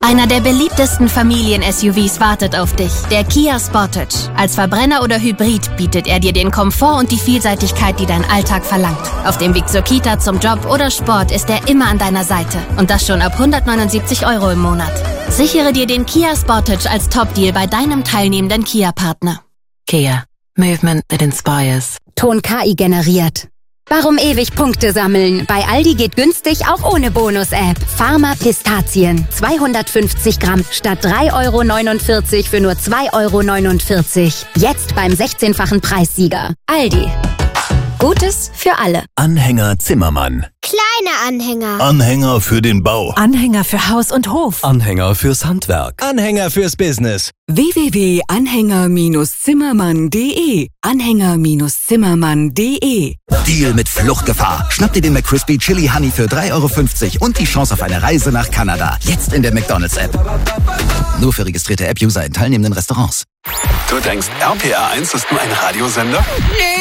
Einer der beliebtesten Familien-SUVs wartet auf dich, der Kia Sportage. Als Verbrenner oder Hybrid bietet er dir den Komfort und die Vielseitigkeit, die dein Alltag verlangt. Auf dem Weg zur Kita, zum Job oder Sport ist er immer an deiner Seite. Und das schon ab 179 € im Monat. Sichere dir den Kia Sportage als Top-Deal bei deinem teilnehmenden Kia-Partner. Kia. Movement that inspires. Ton KI generiert. Warum ewig Punkte sammeln? Bei Aldi geht günstig auch ohne Bonus-App. Pharma Pistazien. 250 Gramm statt 3,49 € für nur 2,49 €. Jetzt beim 16-fachen Preissieger. Aldi. Gutes für alle. Anhänger Zimmermann. Kleine Anhänger. Anhänger für den Bau. Anhänger für Haus und Hof. Anhänger fürs Handwerk. Anhänger fürs Business. www.anhänger-zimmermann.de. Anhänger-zimmermann.de. Deal mit Fluchtgefahr. Schnapp dir den McCrispy Chili Honey für 3,50 € und die Chance auf eine Reise nach Kanada. Jetzt in der McDonald's-App. Nur für registrierte App-User in teilnehmenden Restaurants. Du denkst, RPR1 ist nur ein Radiosender? Nee.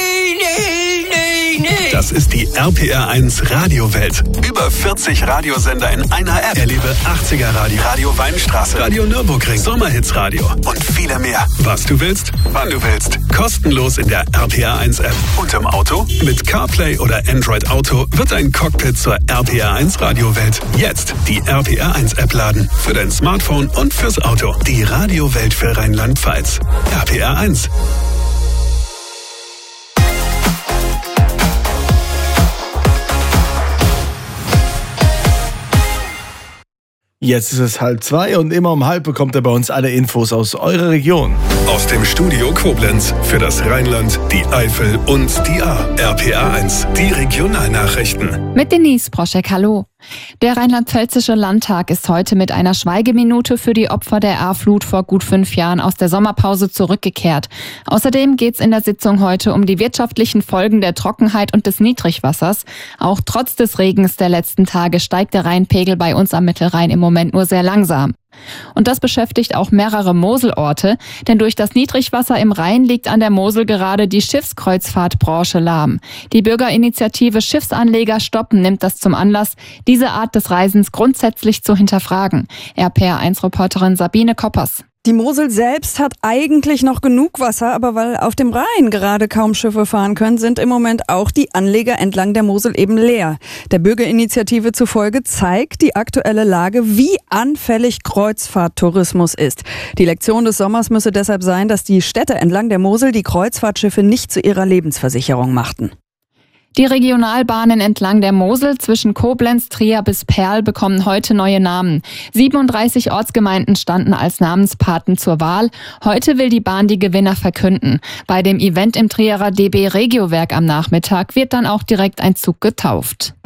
Das ist die RPR1 Radiowelt. Über 40 Radiosender in einer App. Erlebe 80er Radio, Radio Weinstraße, Radio Nürburgring, Sommerhits Radio und viele mehr. Was du willst, wann du willst. Kostenlos in der RPR1 App. Und im Auto? Mit CarPlay oder Android Auto wird ein Cockpit zur RPR1 Radiowelt. Jetzt die RPR1 App laden. Für dein Smartphone und fürs Auto. Die Radiowelt für Rheinland-Pfalz. RPR1. Jetzt ist es 1:30 und immer um 1:30 bekommt ihr bei uns alle Infos aus eurer Region. Aus dem Studio Koblenz für das Rheinland, die Eifel und die A. RPR1, die Regionalnachrichten. Mit Denise Broschek, hallo. Der Rheinland-Pfälzische Landtag ist heute mit einer Schweigeminute für die Opfer der A-Flut vor gut 5 Jahren aus der Sommerpause zurückgekehrt. Außerdem geht es in der Sitzung heute um die wirtschaftlichen Folgen der Trockenheit und des Niedrigwassers. Auch trotz des Regens der letzten Tage steigt der Rheinpegel bei uns am Mittelrhein im Moment nur sehr langsam. Und das beschäftigt auch mehrere Moselorte, denn durch das Niedrigwasser im Rhein liegt an der Mosel gerade die Schiffskreuzfahrtbranche lahm. Die Bürgerinitiative Schiffsanleger stoppen nimmt das zum Anlass, diese Art des Reisens grundsätzlich zu hinterfragen. RPR1-Reporterin Sabine Koppers. Die Mosel selbst hat eigentlich noch genug Wasser, aber weil auf dem Rhein gerade kaum Schiffe fahren können, sind im Moment auch die Anleger entlang der Mosel eben leer. Der Bürgerinitiative zufolge zeigt die aktuelle Lage, wie anfällig Kreuzfahrttourismus ist. Die Lektion des Sommers müsse deshalb sein, dass die Städte entlang der Mosel die Kreuzfahrtschiffe nicht zu ihrer Lebensversicherung machten. Die Regionalbahnen entlang der Mosel zwischen Koblenz, Trier bis Perl bekommen heute neue Namen. 37 Ortsgemeinden standen als Namenspaten zur Wahl. Heute will die Bahn die Gewinner verkünden. Bei dem Event im Trierer DB Regiowerk am Nachmittag wird dann auch direkt ein Zug getauft.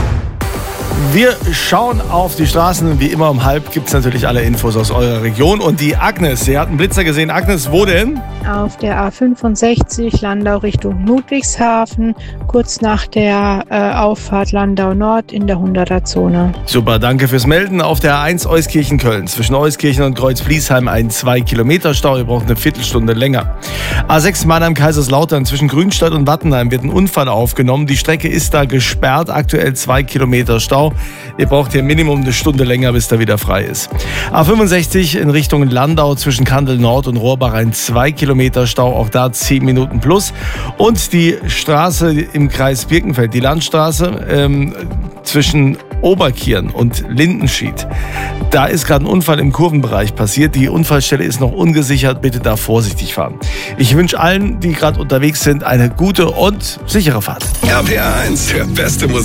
Wir schauen auf die Straßen. Wie immer um 1:30 gibt es natürlich alle Infos aus eurer Region. Und die Agnes, sie hat einen Blitzer gesehen. Agnes, wo denn? Auf der A65 Landau Richtung Ludwigshafen, kurz nach der Auffahrt Landau Nord in der 100er-Zone. Super, danke fürs Melden. Auf der A1 Euskirchen-Köln, zwischen Euskirchen und Kreuz-Bliesheim ein 2-Kilometer-Stau. Ihr braucht eine Viertelstunde länger. A6 Mannheim-Kaiserslautern, zwischen Grünstadt und Wattenheim wird ein Unfall aufgenommen. Die Strecke ist da gesperrt, aktuell 2 Kilometer Stau. Ihr braucht hier Minimum eine Stunde länger, bis da wieder frei ist. A65 in Richtung Landau zwischen Kandel Nord und Rohrbach ein 2 Kilometer Stau, auch da 10 Minuten plus. Und die Straße im Kreis Birkenfeld, die Landstraße zwischen Oberkirn und Lindenschied. Da ist gerade ein Unfall im Kurvenbereich passiert. Die Unfallstelle ist noch ungesichert. Bitte da vorsichtig fahren. Ich wünsche allen, die gerade unterwegs sind, eine gute und sichere Fahrt. RPR1, der beste Musik.